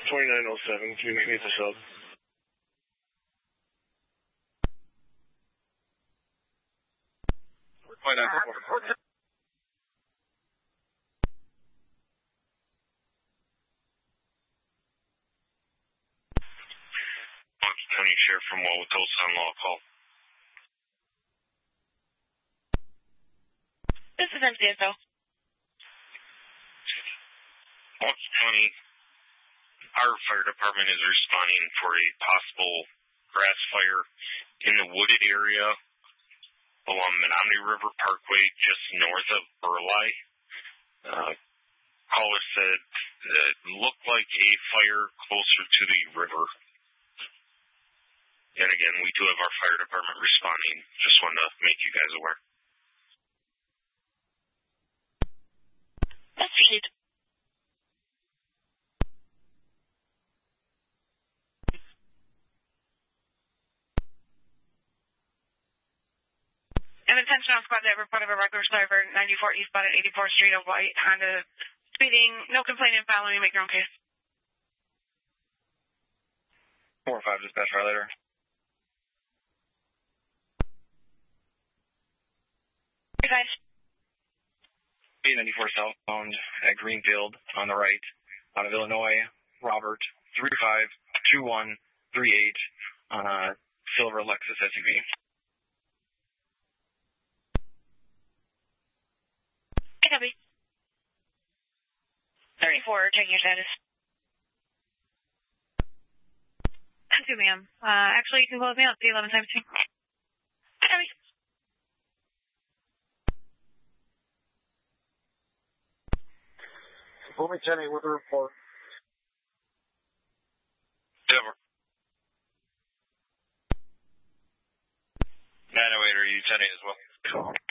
2907, can you meet me at the sub? County Sheriff from Wauwatosa on law call. This is MCSO. Wauwatosa County, our fire department is responding for a possible grass fire in the wooded area along Menominee River Parkway just north of Burleigh. Caller said that it looked like a fire closer to the river. And again, we do have our fire department responding. Just wanted to make you guys aware. That's received. And attention on squad that reported a regular driver 94 eastbound at 84th Street of White Honda speeding. No complaining following. Make your own case. 4-5 dispatch right later. 894 southbound at Greenfield on the right, out of Illinois, Robert 352138 on a silver Lexus SUV. Copy. 34, checking your status. 2, ma'am. Actually, you can close me out. See 11 times 2. Copy. Bowman County with a report. Denver. 908, are you 10-8 as well?